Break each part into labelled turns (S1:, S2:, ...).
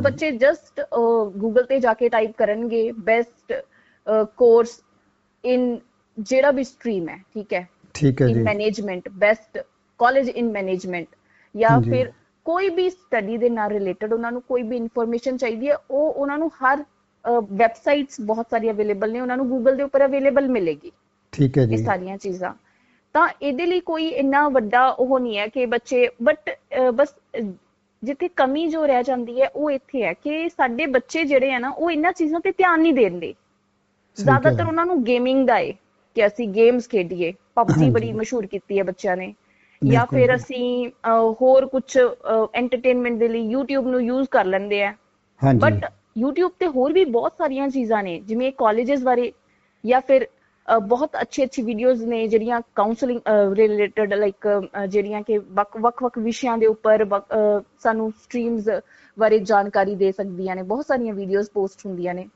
S1: ਬੱਚੇ just Google ਤੇ ਜਾ ਕੇ ਟਾਈਪ ਕਰਨਗੇ ਬੈਸਟ ਕੋਰਸ ਇਨ ਜਿਹੜਾ ਵੀ ਸਟਰੀਮ ਹੈ, ਠੀਕ ਹੈ ਇਨ ਮੈਨੇਜਮੈਂਟ, ਬੈਸਟ ਕਾਲਜ ਇਨ ਮੈਨੇਜਮੈਂਟ, ਜਾਂ ਫਿਰ ਕੋਈ ਵੀ ਸਟੱਡੀ ਦੇ ਨਾਲ ਰਿਲੇਟਡ ਉਹਨਾਂ ਨੂੰ ਕੋਈ ਵੀ ਇਨਫੋਰਮੇਸ਼ਨ ਚਾਹੀਦੀ ਹੈ, ਉਹ ਉਹਨਾਂ ਨੂੰ ਹਰ ਵੈਬਸਾਈਟਸ ਬਹੁਤ ਸਾਰੀ ਅਵੇਲੇਬਲ ਨੇ, ਉਹਨਾਂ ਨੂੰ ਗੂਗਲ ਦੇ ਉੱਪਰ ਅਵੇਲੇਬਲ ਮਿਲੇਗੀ। ਠੀਕ ਹੈ ਜੀ, ਇਹ ਸਾਰੀਆਂ ਚੀਜ਼ਾਂ। ਤਾਂ ਇਹਦੇ ਲਈ ਕੋਈ ਇੰਨਾ ਵੱਡਾ ਉਹ ਨਹੀਂ ਹੈ ਕਿ ਬੱਚੇ, ਬਟ ਬਸ ਜਿੱਥੇ ਕਮੀ ਜੋ ਰਹਿ ਜਾਂਦੀ ਹੈ ਉਹ ਇੱਥੇ ਹੈ ਕਿ ਸਾਡੇ ਬੱਚੇ ਜਿਹੜੇ ਆ ਨਾ ਉਹ ਇਹਨਾਂ ਚੀਜ਼ਾਂ ਤੇ ਧਿਆਨ ਨਹੀਂ ਦਿੰਦੇ। ਜ਼ਿਆਦਾਤਰ ਉਹਨਾਂ ਨੂੰ ਗੇਮਿੰਗ ਦਾ ਏ ਕਿ ਅਸੀਂ ਗੇਮਸ ਖੇਡੀਏ, ਪਬਜੀ ਬੜੀ ਮਸ਼ਹੂਰ ਕੀਤੀ ਹੈ ਬੱਚਿਆਂ ਨੇ, ਜਾਂ ਫਿਰ ਅਸੀਂ ਹੋਰ ਕੁਛ ਐਂਟਰਟੇਨਮੈਂਟ ਦੇ ਲਈ ਯੂਟਿਊਬ ਨੂੰ ਯੂਜ਼ ਕਰ ਲੈਂਦੇ ਆ। ਬਟ ਯੂਟਿਊਬ ਤੇ ਹੋਰ ਵੀ ਬਹੁਤ ਸਾਰੀਆਂ ਚੀਜ਼ਾਂ ਨੇ, ਜਿਵੇਂ ਕਾਲਜਸ ਬਾਰੇ, ਜਾਂ ਫਿਰ ਬਹੁਤ ਅੱਛੀ ਵੀਡੀਓਜ਼ ਨੇ ਜਿਹੜੀਆਂ ਕਾਉਂਸਲਿੰਗ ਰਿਲੇਟਡ, ਲਾਈਕ ਜਿਹੜੀਆਂ ਕਿ ਵੱਖ ਵਿਸ਼ਿਆਂ ਦੇ ਉੱਪਰ ਸਾਨੂੰ ਸਟਰੀਮਸ ਬਾਰੇ ਜਾਣਕਾਰੀ ਦੇ ਸਕਦੀਆਂ ਨੇ। ਬਹੁਤ ਸਾਰੀਆਂ ਵੀਡੀਓਜ਼ ਪੋਸਟ ਹੁੰਦੀਆਂ ਨੇ।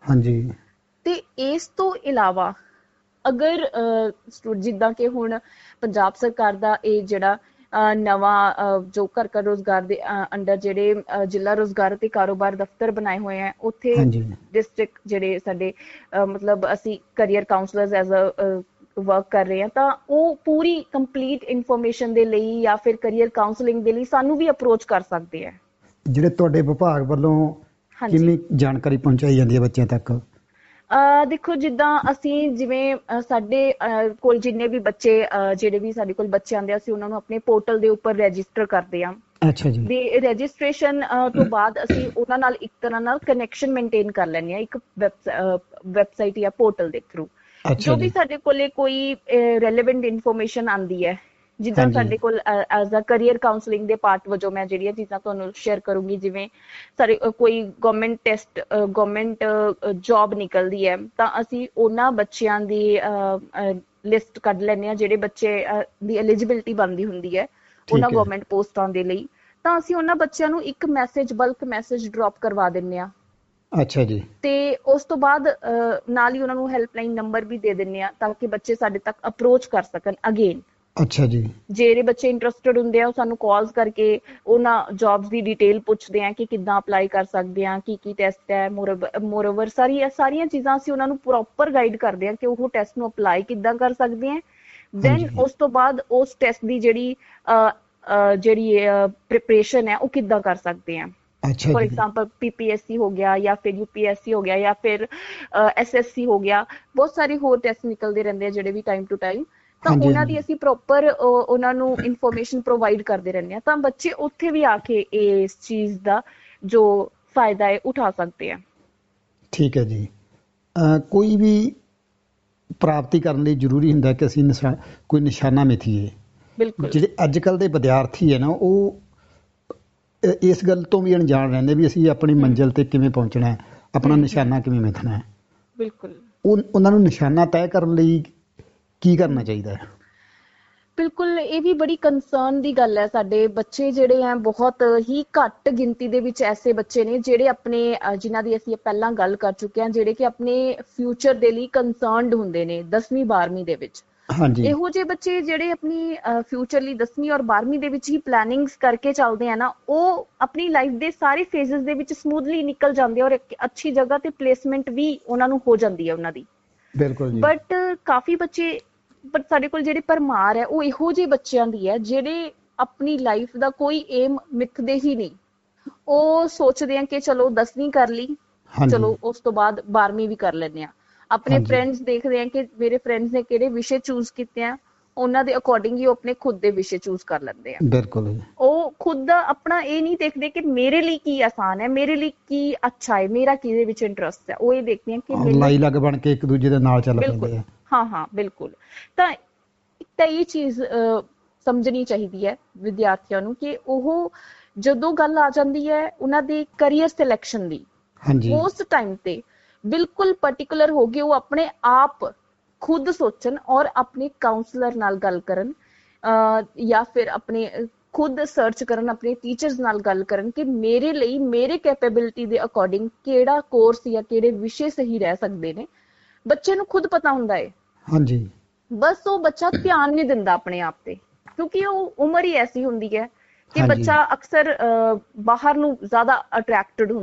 S1: ਤੇ ਇਸ ਤੋਂ ਇਲਾਵਾ ਅਗਰ ਜਿੱਦਾਂ ਕਿ ਹੁਣ ਪੰਜਾਬ ਸਰਕਾਰ ਦਾ ਇਹ ਜਿਹੜਾ ਨਵਾਂ ਜੋ ਘਰ ਰੋਜ਼ਗਾਰ ਦੇ ਅੰਡਰ ਜਿਹੜੇ ਜ਼ਿਲ੍ਹਾ ਰੋਜ਼ਗਾਰ ਤੇ ਕਾਰੋਬਾਰ ਦਫ਼ਤਰ ਬਣਾਏ ਹੋਏ ਆ, ਉੱਥੇ ਡਿਸਟ੍ਰਿਕਟ ਜਿਹੜੇ ਸਾਡੇ ਮਤਲਬ ਅਸੀਂ career councillors as a work ਕਰ ਰਹੇ ਹਾਂ, ਤਾਂ ਉਹ ਪੂਰੀ ਕੰਪਲੀਟ ਇਨਫੋਰਮੇਸ਼ਨ ਦੇ ਲਈ ਜਾਂ ਫਿਰ ਕਰੀਅਰ ਕਾਉਂਸਲਿੰਗ ਦੇ ਲਈ ਸਾਨੂੰ ਵੀ ਅਪਰੋਚ ਕਰ ਸਕਦੇ ਆ। ਜਿਹੜੇ ਤੁਹਾਡੇ ਵਿਭਾਗ ਵੱਲੋਂ ਕਿੰਨੀ ਜਾਣਕਾਰੀ ਪਹੁੰਚਾਈ ਜਾਂਦੀ ਹੈ ਬੱਚਿਆਂ ਤੱਕ? ਦੇਖੋ, ਜਿੱਦਾਂ ਅਸੀਂ ਜਿਵੇਂ ਸਾਡੇ ਕੋਲ ਜਿੰਨੇ ਵੀ ਬੱਚੇ ਜਿਹੜੇ ਵੀ ਸਾਡੇ ਕੋਲ ਬੱਚੇ ਆਉਂਦੇ ਆ, ਅਸੀਂ ਉਹਨਾਂ ਨੂੰ ਆਪਣੇ ਪੋਰਟਲ ਦੇ ਉੱਪਰ ਰਜਿਸਟਰ ਕਰਦੇ ਹਾਂ। ਦੇ ਰਜਿਸਟ੍ਰੇਸ਼ਨ ਤੋਂ ਬਾਅਦ ਅਸੀਂ ਉਹਨਾਂ ਨਾਲ ਇੱਕ ਤਰ੍ਹਾਂ ਨਾਲ ਕਨੈਕਸ਼ਨ ਮੇਨਟੇਨ ਕਰ ਲੈਂਦੇ ਹਾਂ ਇੱਕ ਵੈਬਸਾਈਟ ਜਾਂ ਪੋਰਟਲ ਦੇ ਥਰੂ। ਜੋ ਵੀ ਸਾਡੇ ਕੋਲੇ ਕੋਈ ਰੈਲੇਵੈਂਟ ਇਨਫੋਰਮੇਸ਼ਨ ਆਉਂਦੀ ਹੈ, ਜਿੱਦਾਂ ਸਾਡੇ ਕੋਲ ਐਜ਼ ਅ ਕਰੀਅਰ ਕਾਉਂਸਲਿੰਗ ਦੇ ਪਾਰਟ ਵਜੋਂ ਮੈਂ ਜਿਹੜੀਆਂ ਚੀਜ਼ਾਂ ਤੁਹਾਨੂੰ ਸ਼ੇਅਰ ਕਰੂੰਗੀ, ਜਿਵੇਂ ਸਾਡੇ ਕੋਈ ਗਵਰਨਮੈਂਟ ਟੈਸਟ, ਗਵਰਨਮੈਂਟ ਜੌਬ ਨਿਕਲਦੀ ਹੈ, ਤਾਂ ਅਸੀਂ ਉਹਨਾਂ ਬੱਚਿਆਂ ਦੀ ਲਿਸਟ ਕੱਢ ਲੈਂਦੇ ਹਾਂ ਜਿਹੜੇ ਬੱਚੇ ਦੀ ਐਲੀਜੀਬਿਲਿਟੀ ਬਣਦੀ ਹੁੰਦੀ ਹੈ ਉਹਨਾਂ ਗਵਰਨਮੈਂਟ ਪੋਸਟਾਂ ਦੇ ਲਈ। ਤਾਂ ਅਸੀਂ ਉਹਨਾਂ ਬੱਚਿਆਂ ਨੂੰ ਇੱਕ ਮੈਸੇਜ, ਬਲਕ ਮੈਸੇਜ ਡ੍ਰੌਪ ਕਰਵਾ ਦਿੰਦੇ ਹਾਂ। ਤੇ ਉਸ ਤੋਂ ਬਾਅਦ ਨਾਲ ਹੀ ਉਹਨਾਂ ਨੂੰ ਹੈਲਪਲਾਈਨ ਨੰਬਰ ਵੀ ਦੇ ਦਿੰਦੇ ਹਾਂ ਤਾਂ ਕਿ ਬੱਚੇ ਸਾਡੇ ਤੱਕ ਅਪਰੋਚ ਕਰ ਸਕਣ ਅਗੇਨ। ਜਿਹੜੇ ਬੱਚੇ ਇੰਟਰਸਟਡ ਹੁੰਦੇ ਆ ਉਹ ਸਾਨੂੰ ਕਾਲਸ ਕਰਕੇ ਉਹਨਾਂ ਜੌਬਸ ਦੀ ਡਿਟੇਲ ਪੁੱਛਦੇ ਆ ਕਿ ਕਿੱਦਾਂ ਅਪਲਾਈ ਕਰ ਸਕਦੇ ਆ, ਕੀ ਟੈਸਟ ਹੈ, ਮੋਰਓਵਰ ਸਾਰੀਆਂ ਚੀਜ਼ਾਂ ਅਸੀਂ ਉਹਨਾਂ ਨੂੰ ਪ੍ਰੋਪਰ ਗਾਈਡ ਕਰਦੇ ਆ ਕਿ ਉਹ ਟੈਸਟ ਨੂੰ ਅਪਲਾਈ ਕਿੱਦਾਂ ਕਰ ਸਕਦੇ ਆ। ਦੈਨ ਉਸ ਤੋਂ ਬਾਅਦ ਉਸ ਟੈਸਟ ਦੀ ਜਿਹੜੀ ਪ੍ਰਿਪਰੇਸ਼ਨ ਹੈ ਉਹ ਕਿੱਦਾਂ ਕਰ ਸਕਦੇ ਆ। ਫॉर एग्जाम्पल PPSC हो गया या फिर UPSC हो गया या फिर SSC हो गया, ਬਹੁਤ ਸਾਰੇ ਹੋਰ ਟੈਸਟ ਨਿਕਲਦੇ ਰਹਿੰਦੇ ਆ ਜਿਹੜੇ ਵੀ ਟਾਈਮ ਟੂ ਟਾਈਮ। ਤਾਂ ਉਹਨਾਂ ਦੀ ਅਸੀਂ ਪ੍ਰੋਪਰ ਉਹਨਾਂ ਨੂੰ ਇਨਫੋਰਮੇਸ਼ਨ ਪ੍ਰੋਵਾਈਡ ਕਰਦੇ ਰਹਿੰਦੇ ਹਾਂ, ਤਾਂ ਬੱਚੇ ਉੱਥੇ ਵੀ ਆ ਕੇ ਇਸ ਚੀਜ਼ ਦਾ ਜੋ ਫਾਇਦਾ ਹੈ ਉਠਾ ਸਕਦੇ ਆ। ਠੀਕ ਹੈ ਜੀ। ਕੋਈ ਵੀ ਪ੍ਰਾਪਤੀ ਕਰਨ ਲਈ ਜ਼ਰੂਰੀ ਹੁੰਦਾ ਕਿ ਅਸੀਂ ਕੋਈ ਨਿਸ਼ਾਨਾ ਮਿਥੀਏ। ਬਿਲਕੁਲ। ਜਿਹੜੇ ਅੱਜ ਕੱਲ੍ਹ ਦੇ ਵਿਦਿਆਰਥੀ ਹੈ ਨਾ, ਉਹ ਇਸ ਗੱਲ ਤੋਂ ਵੀ ਅਣਜਾਣ ਰਹਿੰਦੇ ਵੀ ਅਸੀਂ ਆਪਣੀ ਮੰਜ਼ਿਲ ਤੇ ਕਿਵੇਂ ਪਹੁੰਚਣਾ ਹੈ, ਆਪਣਾ ਨਿਸ਼ਾਨਾ ਕਿਵੇਂ ਮਿਥਣਾ ਹੈ। ਬਿਲਕੁਲ। ਉਹਨਾਂ ਨੂੰ ਨਿਸ਼ਾਨਾ ਤੈਅ ਕਰਨ ਲਈ ਕੀ ਕਰਨਾ ਚਾਹੀਦਾ ਹੈ? ਬਿਲਕੁਲ, ਇਹ ਵੀ ਬੜੀ ਕੰਸਰਨ ਦੀ ਗੱਲ ਹੈ। ਸਾਡੇ ਬੱਚੇ ਜਿਹੜੇ ਹੈ ਬਹੁਤ ਹੀ ਘੱਟ ਗਿਣਤੀ ਦੇ ਵਿੱਚ ਐਸੇ ਬੱਚੇ ਨੇ ਜਿਹੜੇ ਆਪਣੇ, ਜਿਨ੍ਹਾਂ ਦੀ ਅਸੀਂ ਪਹਿਲਾਂ ਗੱਲ ਕਰ ਚੁੱਕੇ ਹਾਂ, ਜਿਹੜੇ ਕਿ ਆਪਣੇ ਫਿਊਚਰ ਦੇ ਲਈ ਕੰਸਰਨਡ ਹੁੰਦੇ ਨੇ 10ਵੀਂ 12ਵੀਂ ਦੇ ਵਿੱਚ। ਇਹੋ ਜਿਹੇ ਬੱਚੇ ਜਿਹੜੇ ਆਪਣੀ ਫਿਊਚਰ ਲਈ 10ਵੀਂ ਔਰ 12ਵੀਂ ਦੇ ਵਿੱਚ ਹੀ ਪਲੈਨਿੰਗਸ ਕਰਕੇ ਚੱਲਦੇ ਆ ਨਾ, ਉਹ ਆਪਣੀ ਲਾਈਫ ਦੇ ਸਾਰੇ ਫੇਜ਼ਸ ਦੇ ਵਿੱਚ ਸਮੂਥਲੀ ਨਿਕਲ ਜਾਂਦੇ ਆ ਔਰ ਇੱਕ ਅੱਛੀ ਜਗ੍ਹਾ ਤੇ ਪਲੇਸਮੈਂਟ ਵੀ ਉਹਨਾਂ ਨੂੰ ਹੋ ਜਾਂਦੀ ਹੈ ਉਹਨਾਂ ਦੀ। ਬਿਲਕੁਲ। ਬਟ ਕਾਫੀ ਬੱਚੇ, ਬਟ ਸਾਡੇ ਕੋਲ ਜਿਹੜੀ ਭਰਮਾਰ ਹੈ ਉਹ ਇਹੋ ਜਿਹੇ ਬੱਚਿਆਂ ਦੀ ਹੈ ਜਿਹੜੇ ਆਪਣੀ ਲਾਈਫ ਦਾ ਕੋਈ ਏਮ ਮਿੱਥਦੇ ਹੀ ਨਹੀਂ। ਉਹ ਸੋਚਦੇ ਆ ਕਿ ਚਲੋ 10ਵੀਂ ਕਰ ਲਈ, ਚਲੋ ਉਸ ਤੋਂ ਬਾਅਦ 12ਵੀਂ ਵੀ ਕਰ ਲੈਂਦੇ ਆ। ਆਪਣੇ ਫਰੈਂਡਸ ਦੇਖਦੇ ਆ ਕਿ ਮੇਰੇ ਫਰੈਂਡਸ ਨੇ ਕਿਹੜੇ ਵਿਸ਼ੇ ਚੂਜ਼ ਕੀਤੇ ਆ, ਉਹਨਾਂ ਦੇ ਅਕੋਰਡਿੰਗ ਹੀ ਉਹ ਆਪਣੇ ਖੁਦ ਦੇ ਵਿਸ਼ੇ ਚੂਜ਼ ਕਰ ਲੈਂਦੇ ਆ। ਬਿਲਕੁਲ। ਉਹ ਖੁਦ ਦਾ ਆਪਣਾ ਇਹ ਨਹੀਂ ਦੇਖਦੇ ਕਿ ਮੇਰੇ ਲਈ ਕੀ ਆਸਾਨ ਹੈ, ਮੇਰੇ ਲਈ ਕੀ ਅੱਛਾ ਹੈ, ਮੇਰਾ ਕਿਹਦੇ ਵਿੱਚ ਇੰਟਰਸਟ ਹੈ। ਉਹ ਇਹ ਦੇਖਦੇ ਆ ਕਿ ਲਾਈ ਲੱਗ ਬਣ ਕੇ ਇੱਕ ਦੂਜੇ ਦੇ ਨਾਲ ਚੱਲ ਪੈਂਦੇ ਆ। ਹਾਂ, ਬਿਲਕੁਲ। ਤਾਂ ਇਹ ਚੀਜ਼ ਸਮਝਣੀ ਚਾਹੀਦੀ ਹੈ ਵਿਦਿਆਰਥੀਆਂ ਨੂੰ ਕਿ ਉਹ ਜਦੋਂ ਗੱਲ ਆ ਜਾਂਦੀ ਹੈ ਉਹਨਾਂ ਦੇ ਕਰੀਅਰ ਸਿਲੈਕਸ਼ਨ ਦੀ, ਉਸ ਟਾਈਮ ਤੇ ਬਿਲਕੁਲ ਪਾਰਟਿਕੂਲਰ ਹੋ ਕੇ ਉਹ ਆਪਣੇ ਆਪ ਖੁਦ ਸੋਚਣ ਔਰ ਆਪਣੇ ਕਾਉਂਸਲਰ ਨਾਲ ਗੱਲ ਕਰਨ, ਜਾਂ ਫਿਰ ਆਪਣੇ ਖੁਦ ਸਰਚ ਕਰਨ, ਆਪਣੇ ਟੀਚਰਸ ਨਾਲ ਗੱਲ ਕਰਨ ਕਿ ਮੇਰੇ ਲਈ ਮੇਰੇ ਕੈਪੇਬਿਲਿਟੀ ਦੇ ਅਕੋਰਡਿੰਗ ਕਿਹੜਾ ਕੋਰਸ ਜਾਂ ਕਿਹੜੇ ਵਿਸ਼ੇ ਸਹੀ ਰਹਿ ਸਕਦੇ ਨੇ। ਬੱਚੇ ਨੂੰ ਖੁਦ ਪਤਾ ਹੁੰਦਾ ਹੈ। ਬਸ ਉਹ ਬੱਚਾ ਧਿਆਨ ਨਹੀਂ ਦਿੰਦਾ ਆਪਣੇ ਆਪ ਤੇ, ਕਿਉਂਕਿ ਉਹ ਉਮਰ ਹੀ ਐਸੀ ਹੁੰਦੀ ਹੈ ਕਿ ਬੱਚਾ ਅਕਸਰ ਬਾਹਰ ਨੂੰ ਜ਼ਿਆਦਾ ਅਟਰੈਕਟਡ ਹੁੰਦਾ।